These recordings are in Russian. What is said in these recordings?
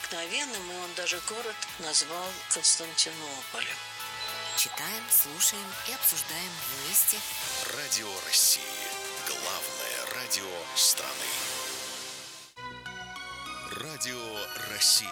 необыкновенным, и он даже город назвал Константинополем. Читаем, слушаем и обсуждаем вместе. Радио России. Главное радио страны. Радио России.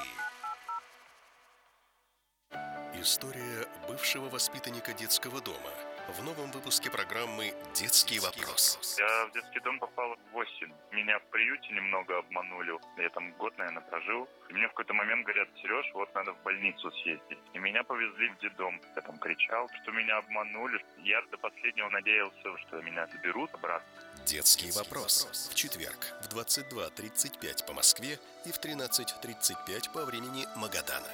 История бывшего воспитанника детского дома. В новом выпуске программы «Детский вопрос». Я в детский дом попал в 8. Меня в приюте немного обманули. Я там год, наверное, прожил. И мне в какой-то момент говорят: Сереж, вот надо в больницу съездить. И меня повезли в детдом. Я там кричал, что меня обманули. Я до последнего надеялся, что меня заберут обратно. «Детский вопрос». В четверг в 22:35 по Москве и в 13:35 по времени Магадана.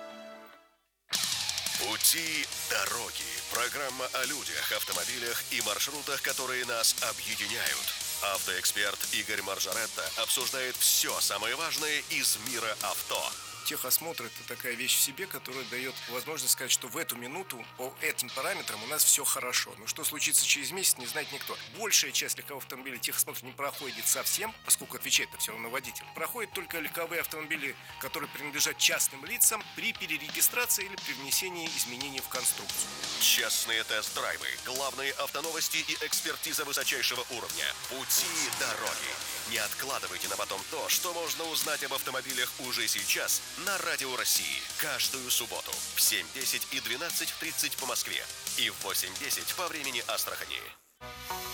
Пути дороги. Программа о людях, автомобилях и маршрутах, которые нас объединяют. Автоэксперт Игорь Маржаретта обсуждает все самое важное из мира авто. Техосмотр – это такая вещь в себе, которая дает возможность сказать, что в эту минуту по этим параметрам у нас все хорошо. Но что случится через месяц, не знает никто. Большая часть легковых автомобилей техосмотр не проходит совсем, поскольку отвечает-то все равно водитель. Проходят только легковые автомобили, которые принадлежат частным лицам при перерегистрации или при внесении изменений в конструкцию. Частные тест-драйвы, главные автоновости и экспертиза высочайшего уровня. Пути дороги. Не откладывайте на потом то, что можно узнать об автомобилях уже сейчас на Радио России. Каждую субботу в 7:10 и 12:30 по Москве и в 8:10 по времени Астрахани.